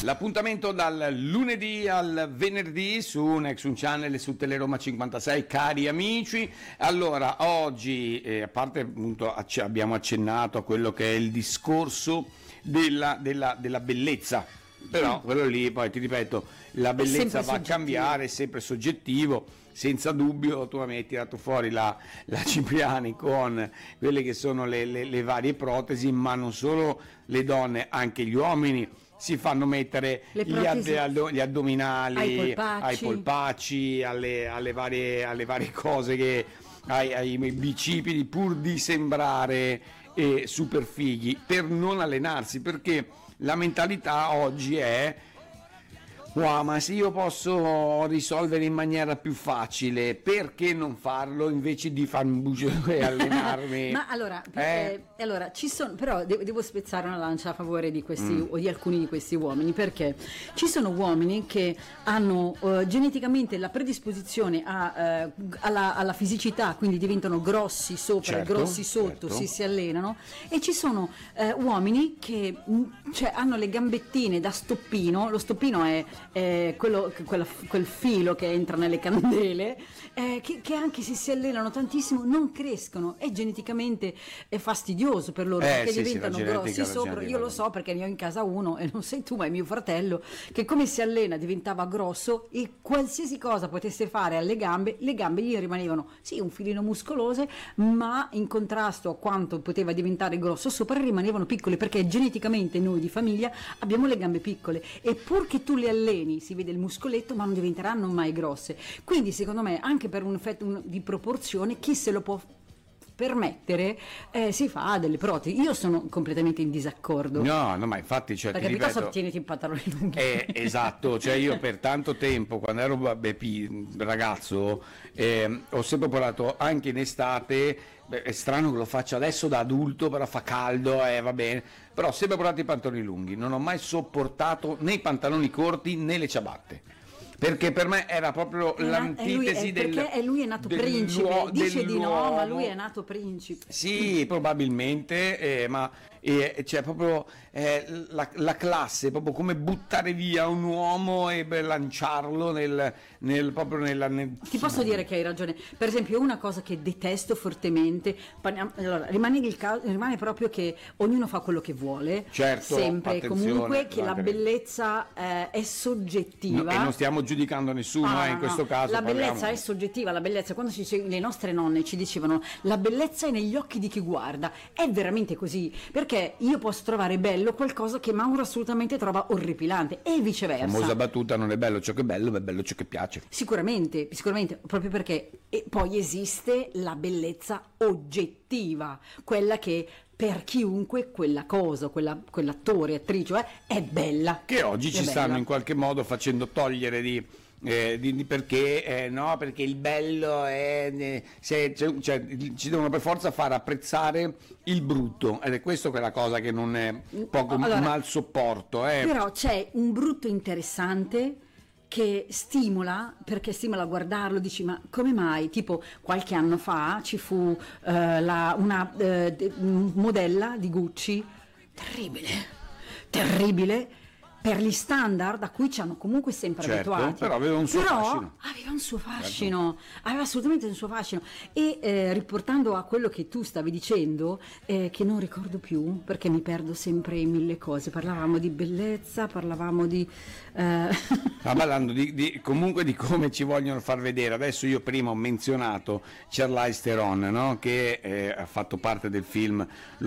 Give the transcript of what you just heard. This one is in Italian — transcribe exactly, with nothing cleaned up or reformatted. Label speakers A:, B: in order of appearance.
A: L'appuntamento dal lunedì al venerdì su Nexus Channel e su Teleroma cinquantasei, cari amici. Allora, oggi, eh, a parte appunto acc- abbiamo accennato a quello che è il discorso della, della, della bellezza, però quello lì, poi ti ripeto, la bellezza va a cambiare, è sempre soggettivo, senza dubbio. Tu mi hai tirato fuori la, la Cipriani con quelle che sono le, le, le varie protesi, ma non solo le donne, anche gli uomini si fanno mettere gli, ad, gli addominali
B: ai polpacci,
A: ai polpacci alle, alle, varie, alle varie cose, che ai, ai bicipiti, pur di sembrare eh, super fighi, per non allenarsi, perché la mentalità oggi è: wow, ma se io posso risolvere in maniera più facile, perché non farlo invece di farmi bucere e allenarmi?
B: Ma allora,
A: eh?
B: eh, allora ci sono, però devo, devo spezzare una lancia a favore di questi
A: mm.
B: o di alcuni di questi uomini, perché ci sono uomini che hanno uh, geneticamente la predisposizione a, uh, alla, alla fisicità, quindi diventano grossi sopra
A: certo,
B: e grossi sotto,
A: certo.
B: si, si allenano, e ci sono uh, uomini che mh, cioè, hanno le gambettine da stoppino. Lo stoppino è Eh, quello, quella, quel filo che entra nelle candele, eh, che, che anche se si allenano tantissimo non crescono, e geneticamente è fastidioso per loro,
A: eh,
B: perché
A: sì,
B: diventano
A: sì,
B: grossi sopra. Io lo so perché ne ho in casa uno, e non sei tu ma è mio fratello, che come si allena diventava grosso, e qualsiasi cosa potesse fare alle gambe, le gambe gli rimanevano sì un filino muscolose, ma in contrasto a quanto poteva diventare grosso sopra rimanevano piccole, perché geneticamente noi di famiglia abbiamo le gambe piccole, e pur che tu le alleni si vede il muscoletto, ma non diventeranno mai grosse. Quindi secondo me, anche per un effetto un, di proporzione, chi se lo può permettere eh, si fa delle protesi. Io sono completamente in disaccordo.
A: No, no, ma infatti, cioè,
B: perché
A: ti ripeto,
B: piuttosto tieniti in pantaloni lunghi.
A: Eh, esatto, cioè io per tanto tempo, quando ero beh, ragazzo, eh, ho sempre portato anche in estate. Beh, è strano che lo faccia adesso da adulto, però fa caldo e eh, va bene, però ho sempre portato i pantaloni lunghi, non ho mai sopportato né i pantaloni corti né le ciabatte, perché per me era proprio
B: è
A: l'antitesi
B: del perché è lui è nato principe, dice di no, ma lui è nato principe.
A: Sì, probabilmente, eh, ma eh, c'è proprio eh, la, la classe, proprio come buttare via un uomo e beh, lanciarlo nel, nel proprio nella nel...
B: Ti posso dire che hai ragione. Per esempio, una cosa che detesto fortemente, allora, rimane, il caso, rimane proprio che ognuno fa quello che vuole,
A: certo,
B: sempre e comunque, che la
A: bene.
B: bellezza eh, è soggettiva.
A: No, e non stiamo giudicando nessuno,
B: ah,
A: eh, in
B: no,
A: questo
B: no.
A: caso
B: la
A: parliamo...
B: bellezza è soggettiva. La bellezza, quando ci, le nostre nonne ci dicevano la bellezza è negli occhi di chi guarda, è veramente così, perché io posso trovare bello qualcosa che Mauro assolutamente trova orripilante, e viceversa.
A: La famosa battuta: non è bello ciò che è bello, ma è bello ciò che piace.
B: Sicuramente, sicuramente, proprio perché e poi esiste la bellezza oggettiva, quella che per chiunque quella cosa, quella, quell'attore, attrice eh, è bella.
A: Che oggi ci
B: bella.
A: stanno in qualche modo facendo togliere di... Eh, di, di perché eh, no, perché il bello è eh, se, cioè, cioè, ci devono per forza far apprezzare il brutto, ed è questo quella cosa che non è poco
B: allora,
A: mal sopporto eh.
B: Però c'è un brutto interessante che stimola, perché stimola a guardarlo, dici ma come mai? Tipo qualche anno fa ci fu eh, la, una eh, modella di Gucci terribile, terribile per gli standard a cui ci hanno comunque sempre
A: certo,
B: abituati,
A: però aveva un suo
B: però
A: fascino,
B: aveva un suo fascino, certo. aveva assolutamente un suo fascino, e eh, riportando a quello che tu stavi dicendo, eh, che non ricordo più perché mi perdo sempre in mille cose, parlavamo di bellezza, parlavamo di eh...
A: ah, parlando di, di comunque di come ci vogliono far vedere. Adesso io prima ho menzionato Charlize Theron, no? Che eh, ha fatto parte del film